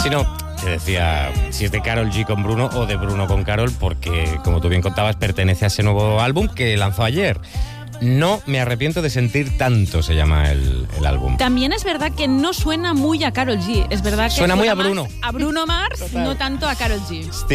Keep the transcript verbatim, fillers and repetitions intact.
sino que decía si es de Karol G con Bruno o de Bruno con Karol, porque, como tú bien contabas, pertenece a ese nuevo álbum que lanzó ayer. No me arrepiento de sentir tanto, se llama el, el álbum. También es verdad que no suena muy a Karol G. Es verdad que suena muy a Bruno. A Bruno Mars, total. No tanto a Karol G.